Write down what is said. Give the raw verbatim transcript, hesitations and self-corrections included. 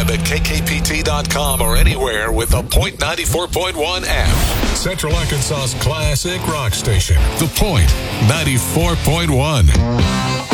web at k k p t dot com or anywhere with the Point ninety-four point one app. Central Arkansas's classic rock station, The Point ninety-four point one.